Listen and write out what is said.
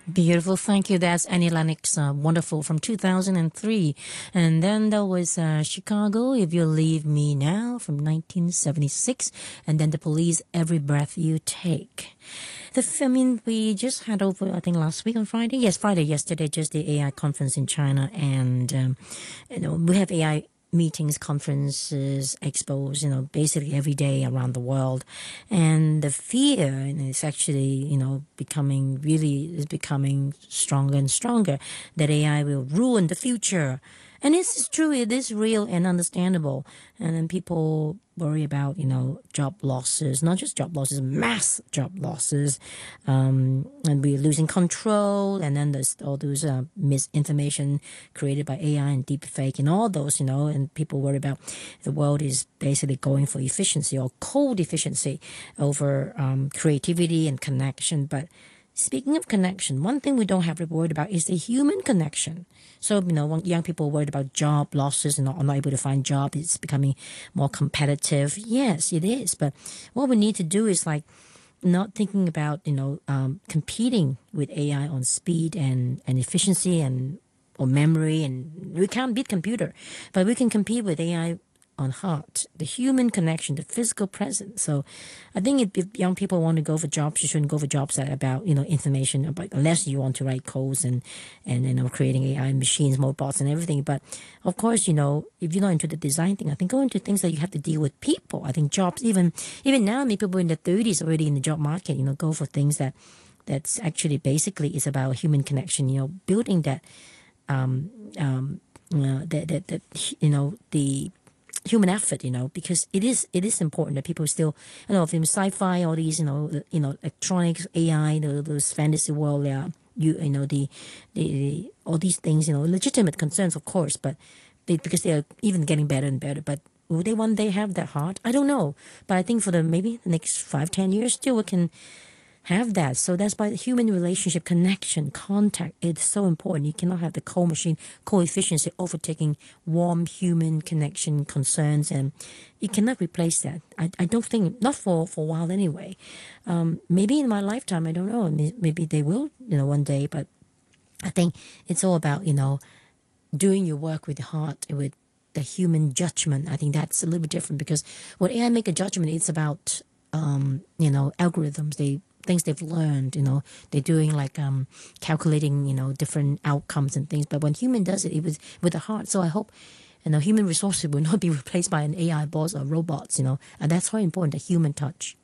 Beautiful, thank you. That's Annie Lennox, wonderful from 2003. And then there was Chicago, If You Leave Me Now from 1976. And then The Police, Every Breath You Take. I mean, we just had over, I think last week on Friday. Yes, Friday, yesterday, just the AI conference in China. And, we have AI meetings, conferences, expos, basically every day around the world. And the fear is actually, is becoming stronger and stronger that AI will ruin the future. And this is true, it is real and understandable. And then people worry about, job losses, not just job losses, mass job losses. And we're losing control. And then there's all those misinformation created by AI and deepfake and all those, and people worry about the world is basically going for efficiency or cold efficiency over creativity and connection. But speaking of connection, one thing we don't have to worry about is the human connection. So, young people worried about job losses and are not able to find jobs. It's becoming more competitive. Yes, it is. But what we need to do is not thinking about, competing with AI on speed and efficiency or memory. And we can't beat computer, but we can compete with AI on heart, the human connection, the physical presence. So I think if young people want to go for jobs, you shouldn't go for jobs that are about, information, about, unless you want to write codes and creating AI machines, robots and everything. But of course, if you're not into the design thing, I think go into things that you have to deal with people. I think jobs, even now, maybe people in their 30s already in the job market, go for things that's actually basically is about human connection, building that, the human effort, because it is important that people still, from sci-fi, all these, electronics, AI, those fantasy world, the all these things, legitimate concerns, of course, but because they are even getting better and better. But will they one day have that heart? I don't know. But I think for maybe the next 5-10 years, still we can have that. So that's why the human relationship, connection, contact, it's so important. You cannot have the cold machine co-efficiency overtaking warm human connection concerns, and you cannot replace that. I don't think, not for a while anyway. Maybe in my lifetime, I don't know. Maybe they will, one day. But I think it's all about, doing your work with the heart, with the human judgment. I think that's a little bit different, because when AI make a judgment, it's about, algorithms. Things they've learned, they're doing calculating, different outcomes and things. But when human does it, it was with the heart. So I hope, human resources will not be replaced by an AI boss or robots, and that's how important, the human touch.